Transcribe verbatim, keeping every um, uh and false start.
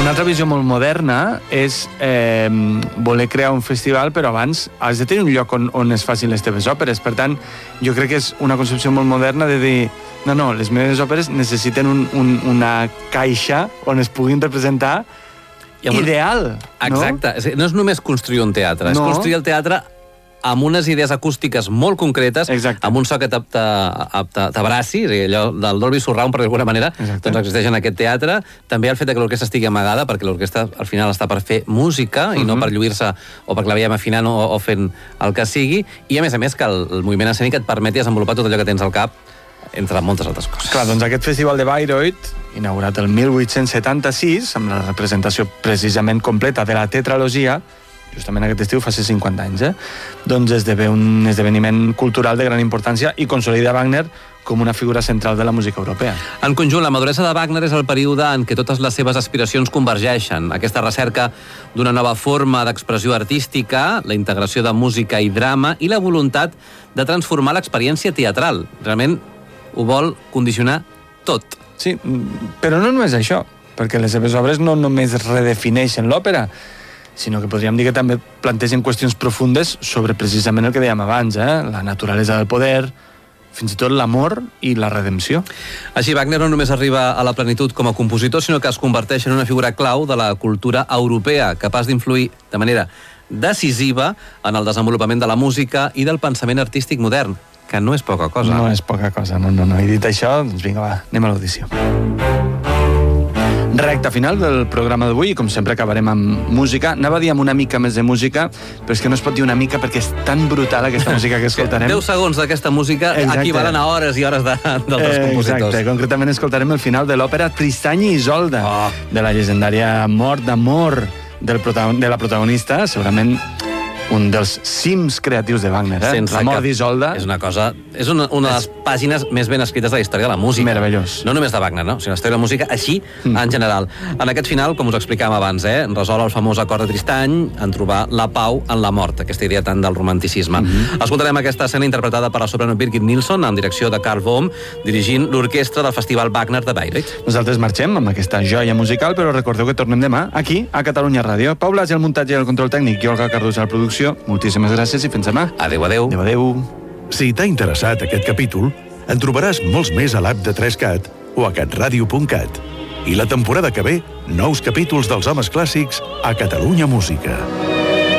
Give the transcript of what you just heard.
Una altra visió molt moderna és eh, voler crear un festival, però abans has de tenir un lloc on, on es facin les teves òperes. Per tant, jo crec que és una concepció molt moderna de dir no, no, les meves òperes necessiten un, un, una caixa on es puguin representar ideal. Exacte. No, no és només construir un teatre, no. És construir el teatre amb unes idees acústiques molt concretes, Exacte. Amb un so que t'abraci, allò del Dolby Surround, per d'alguna manera, Exacte. doncs existeix en aquest teatre. També el fet que l'orquestra estigui amagada, perquè l'orquestra al final està per fer música, uh-huh. i no per lluir-se o perquè la veiem afinant o, o fent el que sigui, i a més a més que el, el moviment escènic et permeti desenvolupar tot allò que tens al cap, entre moltes altres coses. Clar, doncs aquest festival de Bayreuth, inaugurat el mil vuit-cents setanta-sis, amb la representació precisament completa de la tetralogia, justament aquest estiu fa cinquanta anys, eh? Doncs esdevé un esdeveniment cultural de gran importància i consolida Wagner com una figura central de la música europea. En conjunt, la maduresa de Wagner és el període en què totes les seves aspiracions convergeixen. Aquesta recerca d'una nova forma d'expressió artística, la integració de música i drama i la voluntat de transformar l'experiència teatral. Realment ho vol condicionar tot. Sí, però no només això, perquè les seves obres no només redefineixen l'òpera, sinó que podríem dir que també plantegen qüestions profundes sobre precisament el que dèiem abans, eh? La naturalesa del poder, fins i tot l'amor i la redempció. Així, Wagner no només arriba a la plenitud com a compositor, sinó que es converteix en una figura clau de la cultura europea, capaç d'influir de manera decisiva en el desenvolupament de la música i del pensament artístic modern, que no és poca cosa. No és poca cosa, no, no, no. I dit això, doncs vinga, va, anem a l'audició. Recta final del programa d'avui, i com sempre acabarem amb música. Anava a dir amb una mica més de música, però és que no es pot dir una mica perquè és tan brutal aquesta música que escoltarem. deu segons d'aquesta música Exacte. Equivalen a hores i hores d'altres eh, compositors. Exacte, concretament escoltarem el final de l'òpera Tristany i Isolda, oh. de la llegendària mort d'amor del protagon- de la protagonista, segurament un dels cims creatius de Wagner, eh? Sense la mort cap... d'Isolda. És una cosa... És una, una de les pàgines més ben escrites de la història de la música. Meravellós. No només de Wagner, no? Sinó la història de la música així, mm. en general. En aquest final, com us explicàvem abans, eh? resol el famós acord de Tristany en trobar la pau en la mort, aquesta idea tant del romanticisme. Mm-hmm. Escoltarem aquesta escena interpretada per la soprano Birgit Nilsson, en direcció de Carl Bohm, dirigint l'orquestra del Festival Wagner de Bayreuth. Nosaltres marxem amb aquesta joia musical, però recordeu que tornem demà aquí, a Catalunya Ràdio. Pau Blas i el muntatge i el control tècnic, i Olga Cardús a la producció. Moltíssimes gràcies i fins demà. Adéu, adéu. Adéu, adéu. Si t'ha interessat aquest capítol, en trobaràs molts més a l'app de tres cat o a catradio punt cat. I la temporada que ve, nous capítols dels homes clàssics a Catalunya Música.